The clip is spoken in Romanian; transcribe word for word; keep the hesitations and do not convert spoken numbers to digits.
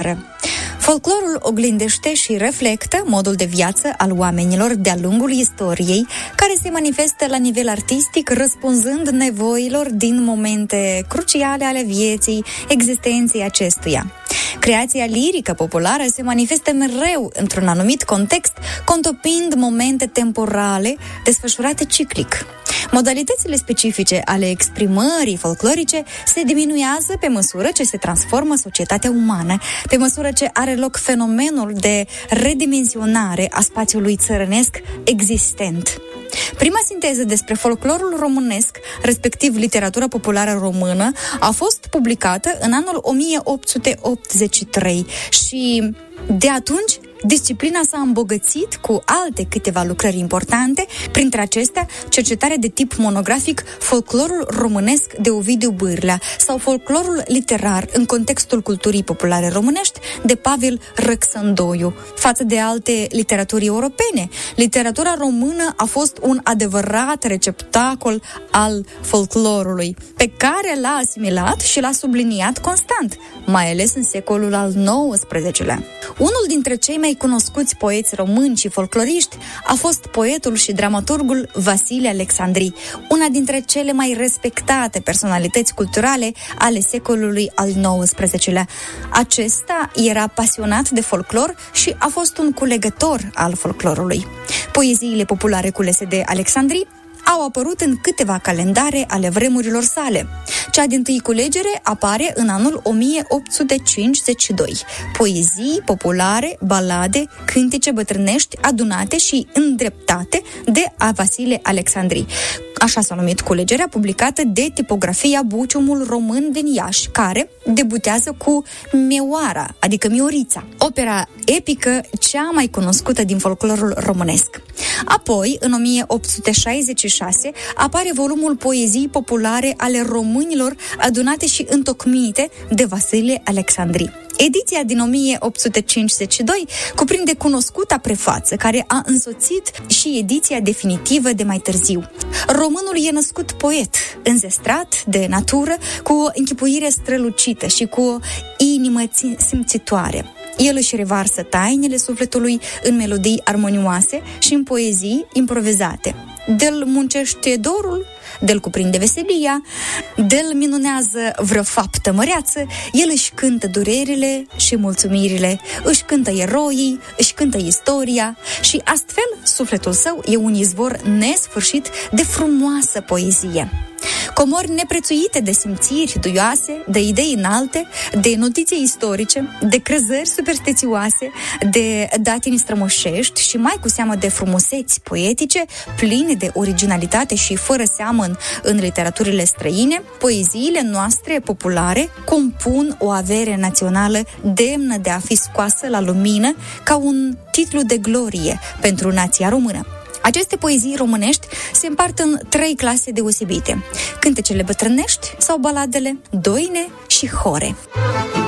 populară. Folclorul oglindește și reflectă modul de viață al oamenilor de-a lungul istoriei, care se manifestă la nivel artistic, răspunzând nevoilor din momente cruciale ale vieții, existenței acestuia. Creația lirică populară se manifestă mereu într-un anumit context, contopind momente temporale desfășurate ciclic. Modalitățile specifice ale exprimării folclorice se diminuează pe măsură ce se transformă societatea umană, pe măsură ce are loc fenomenul de redimensionare a spațiului țărănesc existent. Prima sinteză despre folclorul românesc, respectiv literatura populară română, a fost publicată în anul o mie opt sute optzeci și trei și de atunci disciplina s-a îmbogățit cu alte câteva lucrări importante, printre acestea cercetarea de tip monografic Folclorul românesc de Ovidiu Bârlea sau Folclorul literar în contextul culturii populare românești de Pavel Răxândoiu. Față de alte literaturi europene, literatura română a fost un adevărat receptacol al folclorului, pe care l-a asimilat și l-a subliniat constant, mai ales în secolul al nouăsprezecelea. Unul dintre cei mai cunoscuți poeți români și folcloriști a fost poetul și dramaturgul Vasile Alexandri, una dintre cele mai respectate personalități culturale ale secolului al nouăsprezecelea. Acesta era pasionat de folclor și a fost un culegător al folclorului. Poeziile populare culese de Alexandri au apărut în câteva calendare ale vremurilor sale. Cea dintâi culegere apare în anul o mie opt sute cincizeci și doi. Poezii populare, balade, cântece bătrânești adunate și îndreptate de a Vasile Alexandri. Așa s-a numit culegerea, publicată de tipografia Buciumul Român din Iași, care debutează cu Meoara, adică Miorița, opera epică cea mai cunoscută din folclorul românesc. Apoi, în o mie opt sute șaizeci și șase, apare volumul Poezii populare ale românilor adunate și întocmite de Vasile Alexandri. Ediția din o mie opt sute cincizeci și doi cuprinde cunoscuta prefață care a însoțit și ediția definitivă de mai târziu. Românul e născut poet, înzestrat de natură, cu o închipuire strălucită și cu o inimă simțitoare. El își revarsă tainele sufletului în melodii armonioase și în poezii improvizate. De-l muncește dorul, de-l cuprinde veselia, de-l minunează vreo faptă măreață, el își cântă durerile și mulțumirile, își cântă eroii, își cântă istoria și astfel sufletul său e un izvor nesfârșit de frumoasă poezie. Comori neprețuite de simțiri duioase, de idei înalte, de notițe istorice, de crezări superstițioase, de datini strămoșești și mai cu seamă de frumuseți poetice, pline de originalitate și fără seamăn în literaturile străine, poeziile noastre populare compun o avere națională demnă de a fi scoasă la lumină ca un titlu de glorie pentru nația română. Aceste poezii românești se împart în trei clase deosebite: cântecele bătrânești sau baladele, doine și hore.